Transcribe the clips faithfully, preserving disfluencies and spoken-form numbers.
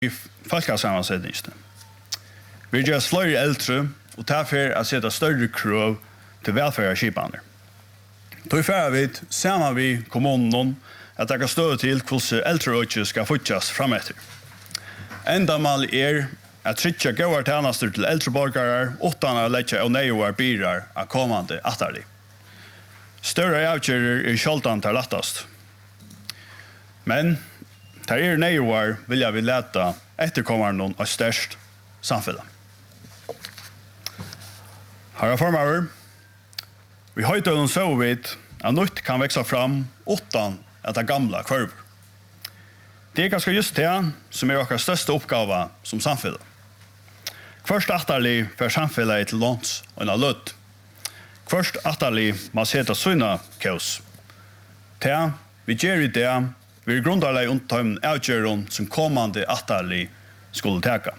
i folksammansättningen. Vi gör fler äldre och därför att sätta större krav till välfärdskipaner. Då får vi samma vi kommunen att ta stöd till hur äldre ska fortsättas framöver. Ändamål är att trycka goda tjänster till äldre borgare utan att lägga och nöjda bilar av kommande attarlig. Större avgörer är självdant att lättast. Men där är nöjda vill jag vill lätta efterkommande av störst samfällen. Herra formöver, vi har inte någon så vid att nytt kan växa fram utan att det gamla kvarv. Det är ganska just det som är vår största uppgave som samfälle. Först attarlig för samfället till låns och en lutt. Först attarlig man sätter syna kaos. Det vi gör i det vi grundar undan avgöron som kommande attarlig skulle täcka.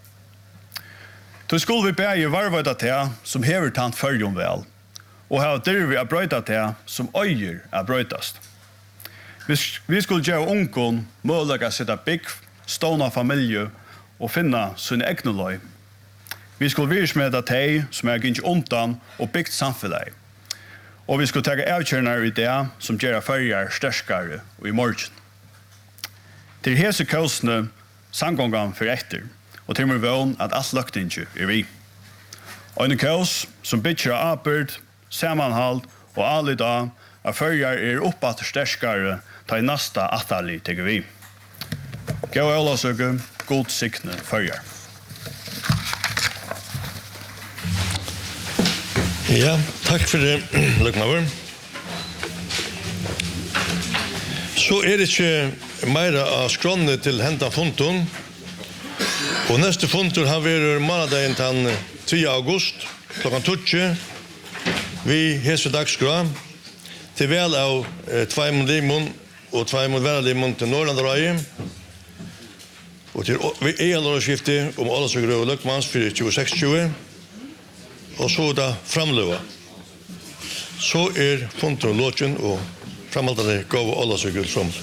Då skulle vi bära varvada det som hever tant förjom väl och ha dyrvi att bröjta det som öjer att bröjtast. Vi, vi skulle göra ungen möjliga att sätta bygg, ståna familj och finna sina egna löj. Vi skulle virksmeda det som är inte undan och byggt samfällig. Och vi skulle ta avkörnar i det som gör färger störskare och i morgon. Till hese kostnader samgången för efter och till med vån att allt lagt inte är vi. Och en kaos som bygger apert, sammanhåll och all idag att färger är uppåt störskare ta i nästa attarlig tycker vi. Gå och alla söker god siktne färger. Ja, tack för det, Løknaver. Så är det inte mer av skrånne till hända fonton. Och nästa fonton har vi månaden den tredje august klockan tjugo. Vi hälsar dagsgrå till väl av två limon och två mot väl limon till Norrlandsröje. Och till vi är alla skifte om alla så gröna Løkmans för tjugosex tjugo. Och så där framlöva. Så är fonton låten och framhållande gåva alla så guld som.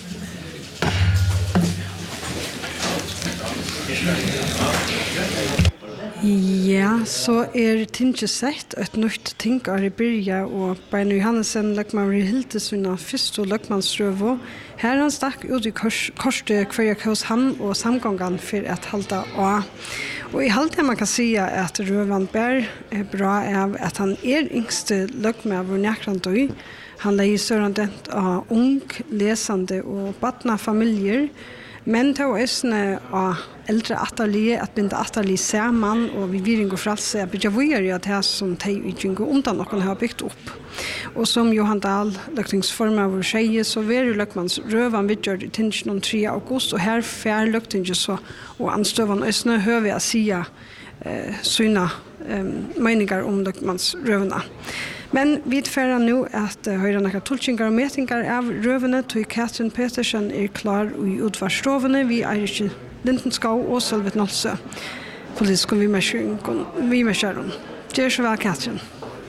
Ja, så är tinge sett ett nytt ting är i börja och Berno Johansen Løkman i Hiltesuna första Løkmansrövo. Här han stack ut i kors, korste kvarjakos han och samgången för att halta av. Och i halta man kan säga att Rövan Berg är bra av att han är yngste Løkman av Näkrandøy. Han lägger sörandent av ung, läsande och barna familjer. Men det var också av äldre attarlige, att binda attarlige samman och vi vill gå fralse att bygga vidare att det som de inte går undan någon har byggt upp. Och som Johan Dahl, löktingsformar av tjejer, så var det Løkmans rövan vidgör i tingen den tredje augusti och här fär löktingen så och anstövan ösna hör vi att säga eh, syna eh, meningar om Løkmans rövna. Men vi färrar nu att uh, höra några tolkningar och mätningar av rövene till Katrin Petersen är klar i utvarsrovene. Vi är inte Lindenskau och Sølvet Nolse. Politisk vi med Kjæron. Det är så väl, Katrin.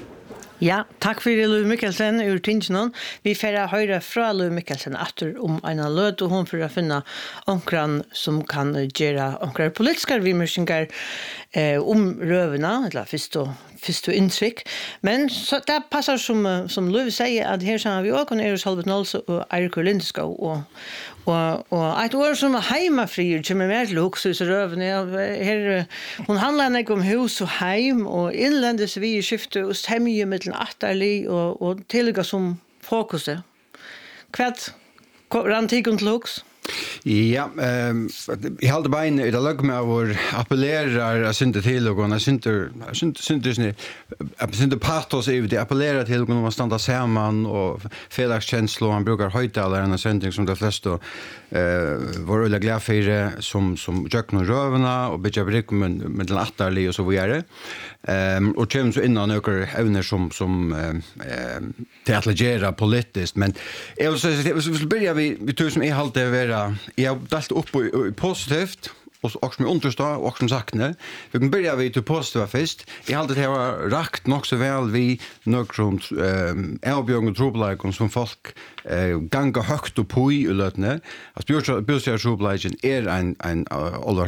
Ja, tack för det, Louis Mikkelsen ur Tingsnon. Vi får höra från Louis Mikkelsen efter om en löd och hon får finna onkran som kan göra onkrar politiska vimersingar eh, om rövarna, eller först och först och intryck. Men så det passar som som Louis säger att här så har vi också Erik Sølvet Nolse och Erik Lindskau och och och ett år som hemmafrier kommer med till luxus rövne här hon handlar inte om hus och hem och inländes vi skifte och hemje mellan attarlig och och tillga som fokus. Kvart rantikon till lux. Ja, ehm jag hade bara in i det lag med vår appellerar synte till och hon synte synte synte snä synte patos över det appellerar till och man stannar samman och felakskänslor han brukar höjta alla en sändning som de flesta eh var väl glada för som som Jack och Rövarna och Bitcha Brick med med attarlig och så vidare. Ehm och känns så innan några ävner som som eh teatragera politiskt men jag vill börja vi vi tror som är halt det vara jag har dalt upp positivt och och som understå och som sakne. Vi kan börja vid till positiva först. I hade det var rakt nog så väl vi någon ehm erbjudande och trubbelakon som folk eh ganga högt upp i lötne. Att bjuda bjuda trubbelagen är en en